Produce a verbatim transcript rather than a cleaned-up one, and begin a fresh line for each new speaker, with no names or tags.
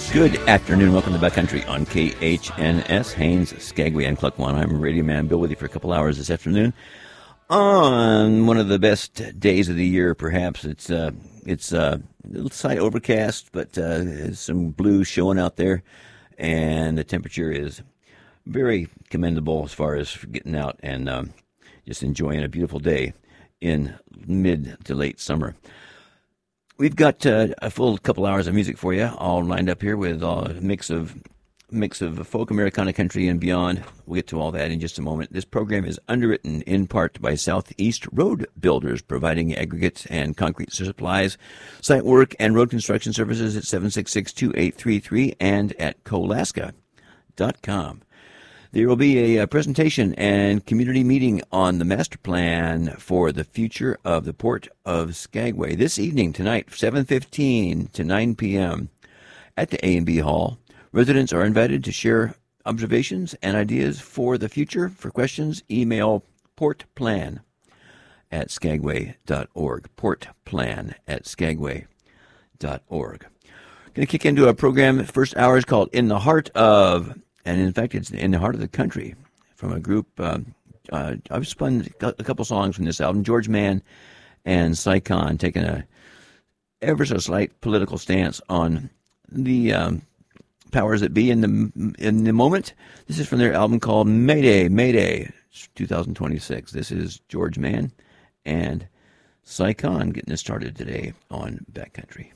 Good afternoon. Welcome to Backcountry on K H N S, Haines, Skagway, and Cluck One. I'm Radio Man Bill with you for a couple hours this afternoon on one of the best days of the year, perhaps. It's uh, it's uh, a little slight overcast, but uh, there's some blue showing out there, and the temperature is very commendable as far as getting out and um, just enjoying a beautiful day in mid to late summer. We've got uh, a full couple hours of music for you, all lined up here with a mix of mix of folk, Americana, country, and beyond. We'll get to all that in just a moment. This program is underwritten in part by Southeast Road Builders, providing aggregate and concrete supplies, site work, and road construction services at seven six six, two eight three three and at Colaska dot com. There will be a, a presentation and community meeting on the master plan for the future of the Port of Skagway this evening, tonight, seven fifteen to nine p.m. at the A and B Hall. Residents are invited to share observations and ideas for the future. For questions, email portplan at skagway dot org. Portplan at skagway dot org. Going to kick into a program. First hour is called In the Heart of... And in fact, it's in the heart of the country from a group. Uh, uh, I've spun a couple songs from this album. George Mann and Saigon taking a ever so slight political stance on the um, powers that be in the in the moment. This is from their album called Mayday, Mayday, twenty twenty-six. This is George Mann and Saigon getting us started today on Backcountry.